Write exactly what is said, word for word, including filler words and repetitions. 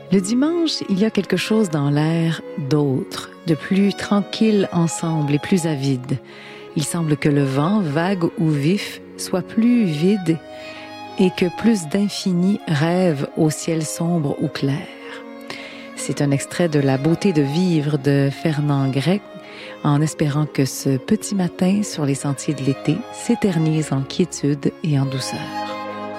Le dimanche, il y a quelque chose dans l'air d'autre, de plus tranquille ensemble et plus avide. Il semble que le vent, vague ou vif, soit plus vide et que plus d'infini rêve au ciel sombre ou clair. C'est un extrait de La beauté de vivre de Fernand Greiff, en espérant que ce petit matin sur les sentiers de l'été s'éternise en quiétude et en douceur.